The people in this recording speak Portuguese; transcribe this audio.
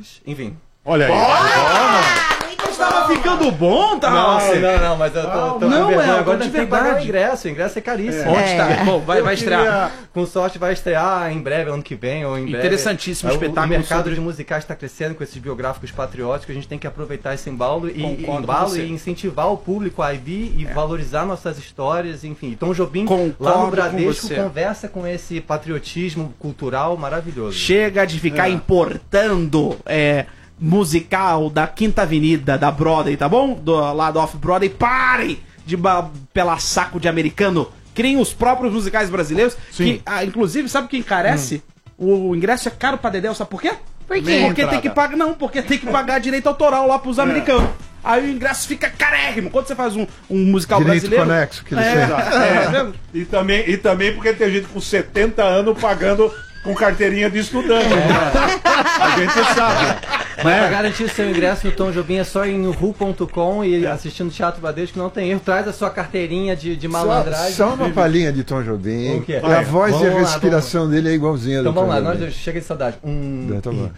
mas, enfim. Olha aí. Estava ficando bom, tá? Não, mas eu tô não, com vergonha. é Agora de a gente tem que pagar o verdade. ingresso é caríssimo. Onde está? Bom, vai estrear. Com sorte vai estrear em breve, ano que vem, ou em breve. Interessantíssimo espetáculo. O mercado de musicais está crescendo com esses biográficos patrióticos, a gente tem que aproveitar esse embalo e incentivar o público a vir e valorizar nossas histórias, enfim. Tom Jobim, lá no Bradesco, conversa com esse patriotismo cultural maravilhoso. Chega de ficar importando musical da Quinta Avenida, da Broadway, tá bom? Lá do Off-Broadway. Parem de pelar saco de americano. Criem os próprios musicais brasileiros. Que, inclusive, sabe o que encarece? O ingresso é caro pra Dedéu, sabe por quê? Por quê? Porque tem que pagar. Não, porque tem que pagar direito autoral lá pros americanos. Aí o ingresso fica carérrimo. Quando você faz um musical direito brasileiro. Conexo, que eles E também porque tem gente com 70 anos pagando com carteirinha de estudante. A gente sabe. Mas pra garantir seu ingresso no Tom Jobim é só ir no ru.com e assistindo Teatro Bradesco, não tem erro. Traz a sua carteirinha de malandragem. Só uma palhinha de Tom Jobim. O quê? A voz e a respiração dele é igualzinha Então do Tom vamos lá, Jobim. chega de saudade. Tá bom.